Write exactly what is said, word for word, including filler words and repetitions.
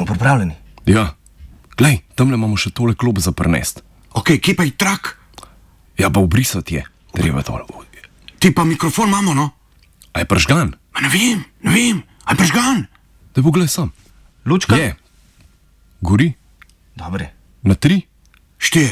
Smo pripravljeni? Ja. Glej, tamle imamo še tole klop za prnest. Ok, kje pa je trak? Ja, pa obrisati je. Treba tole. Ti pa mikrofon imamo, no? A je pržgan? A ne vem, ne vem. A je pržgan? Daj poglej sam. Lučka? Je. Gori. Dobre. Na tri. Štiri.